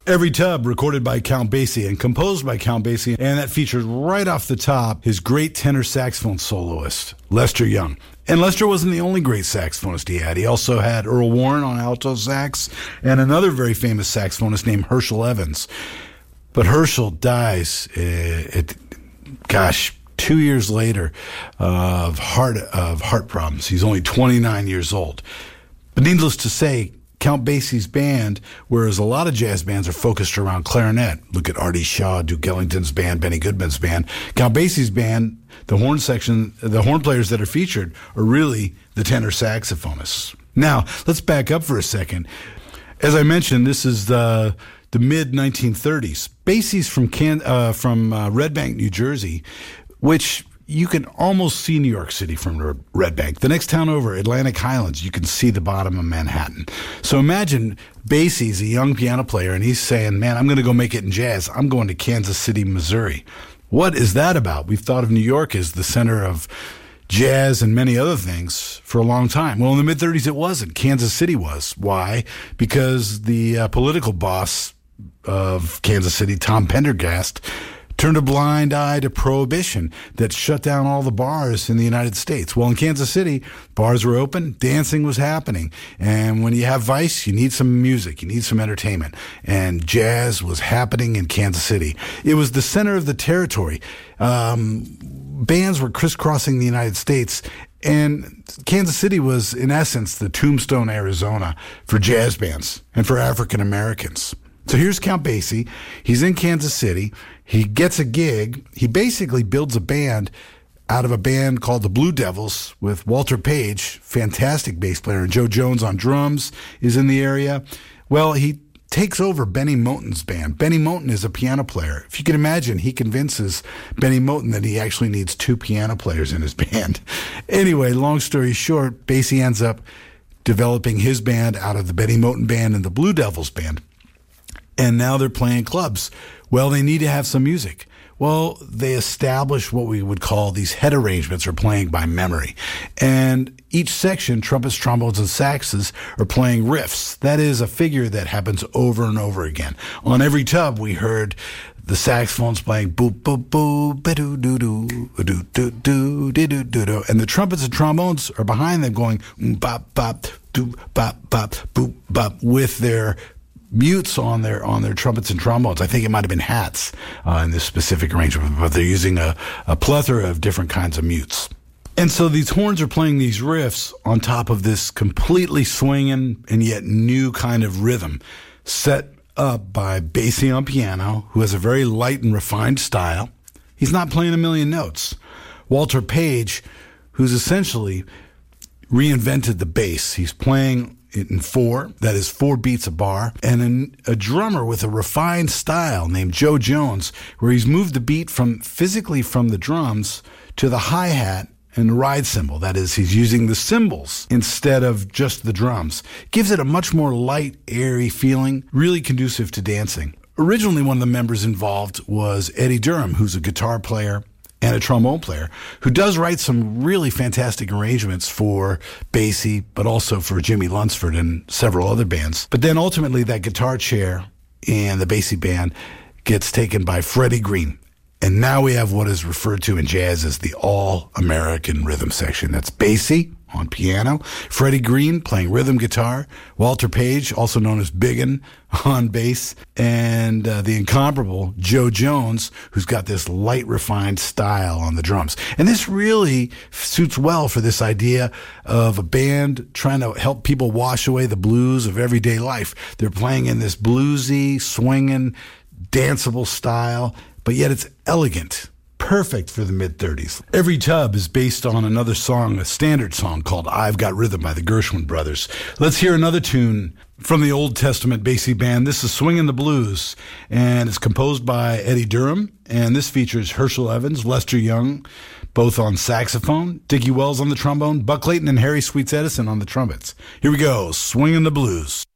Every Tub, recorded by Count Basie and composed by Count Basie, and that features right off the top his great tenor saxophone soloist, Lester Young. And Lester wasn't the only great saxophonist he had. He also had Earl Warren on alto sax and another very famous saxophonist named Herschel Evans. But Herschel dies, 2 years later of heart problems. He's only 29 years old. But needless to say, Count Basie's band, whereas a lot of jazz bands are focused around clarinet. Look at Artie Shaw, Duke Ellington's band, Benny Goodman's band. Count Basie's band, the horn section, the horn players that are featured are really the tenor saxophonists. Now, let's back up for a second. As I mentioned, this is the mid-1930s. Basie's from Red Bank, New Jersey, which you can almost see New York City from Red Bank. The next town over, Atlantic Highlands, you can see the bottom of Manhattan. So imagine Basie's a young piano player, and he's saying, man, I'm going to go make it in jazz. I'm going to Kansas City, Missouri. What is that about? We've thought of New York as the center of jazz and many other things for a long time. Well, in the mid-30s, it wasn't. Kansas City was. Why? Because the political boss of Kansas City, Tom Pendergast, turned a blind eye to prohibition that shut down all the bars in the United States. Well, in Kansas City, bars were open, dancing was happening. And when you have vice, you need some music, you need some entertainment. And jazz was happening in Kansas City. It was the center of the territory. Bands were crisscrossing the United States, and Kansas City was, in essence, the Tombstone, Arizona for jazz bands and for African Americans. So here's Count Basie. He's in Kansas City. He gets a gig. He basically builds a band out of a band called the Blue Devils with Walter Page, fantastic bass player, and Joe Jones on drums is in the area. Well, he takes over Benny Moten's band. Benny Moten is a piano player. If you can imagine, he convinces Benny Moten that he actually needs two piano players in his band. Anyway, long story short, Basie ends up developing his band out of the Benny Moten band and the Blue Devils band. And now they're playing clubs. Well, they need to have some music. Well, they establish what we would call these head arrangements, or playing by memory. And each section, trumpets, trombones, and saxes, are playing riffs. That is a figure that happens over and over again. On Every Tub, we heard the saxophones playing boop, boop, boop, ba-doo-doo-doo, doo-doo-doo, doo-doo-doo, and the trumpets and trombones are behind them going bop, bop, doo, bop, bop, boop, bop, with their mutes on their trumpets and trombones. I think it might have been hats in this specific arrangement, but they're using a plethora of different kinds of mutes. And so these horns are playing these riffs on top of this completely swinging and yet new kind of rhythm set up by Basie on piano, who has a very light and refined style. He's not playing a million notes. Walter Page, who's essentially reinvented the bass. He's playing it in four, that is 4 beats a bar, and a drummer with a refined style named Joe Jones, where he's moved the beat physically from the drums to the hi-hat and the ride cymbal. That is, he's using the cymbals instead of just the drums. Gives it a much more light, airy feeling, really conducive to dancing. Originally, one of the members involved was Eddie Durham, who's a guitar player and a trombone player, who does write some really fantastic arrangements for Basie, but also for Jimmy Lunsford and several other bands. But then ultimately that guitar chair in the Basie band gets taken by Freddie Green. And now we have what is referred to in jazz as the All-American Rhythm Section. That's Basie on piano, Freddie Green playing rhythm guitar, Walter Page, also known as Biggin, on bass, and the incomparable Joe Jones, who's got this light, refined style on the drums. And this really suits well for this idea of a band trying to help people wash away the blues of everyday life. They're playing in this bluesy, swinging, danceable style, but yet it's elegant. Perfect for the mid-30s. Every Tub is based on another song, a standard song called I've Got Rhythm by the Gershwin Brothers. Let's hear another tune from the Old Testament Basie band. This is Swingin' the Blues, and it's composed by Eddie Durham, and this features Herschel Evans, Lester Young, both on saxophone, Dickie Wells on the trombone, Buck Clayton and Harry Sweets Edison on the trumpets. Here we go, Swingin' the Blues.